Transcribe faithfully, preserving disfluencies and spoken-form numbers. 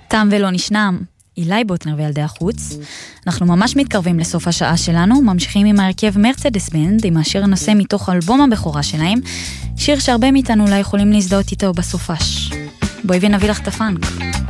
תם ולא נשנם, אילי בוטנר וילדי החוץ. אנחנו ממש מתקרבים לסוף השעה שלנו, ממשיכים עם ההרכב מרצדס בנד, עם השיר הנושא מתוך אלבום הבכורה שלהם, שיר שהרבה מאיתנו אולי יכולים להזדהות איתו בסופש. בואי ונביא לך את הפאנק.